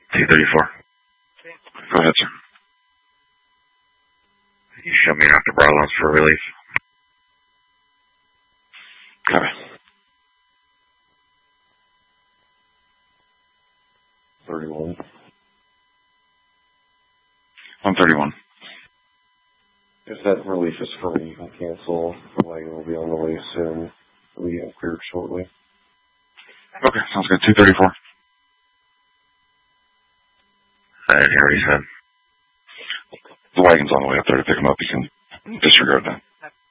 234. Go ahead, sir. You show me Dr. Barlow's for relief. Copy. 31. 131. If that relief is free, you can cancel. The wagon will be on the way soon. We get cleared shortly. Okay, sounds good. 234. I didn't hear what he said. The wagon's on the way up there to pick him up. You can disregard that.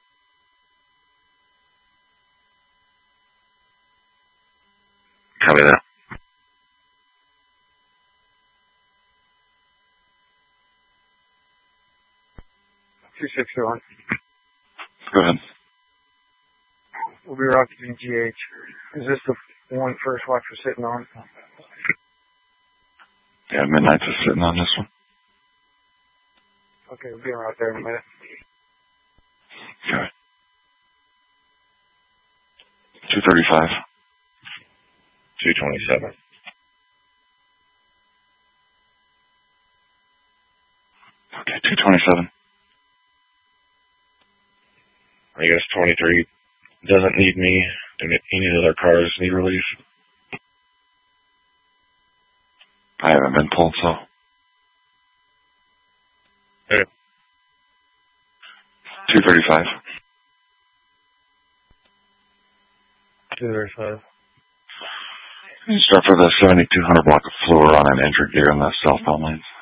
Copy that. $261. Go ahead. We'll be rocketing GH. Is this the one first watch we're sitting on? Yeah, Midnight's is sitting on this one. Okay, we'll be right there in a minute. Okay. 235. 227. Okay, 227. I guess 23 doesn't need me. Do any other cars need relief? I haven't been pulled, so. Okay. 235. 235. Start for the 7200 block of fluor on an entry gear on the southbound lanes.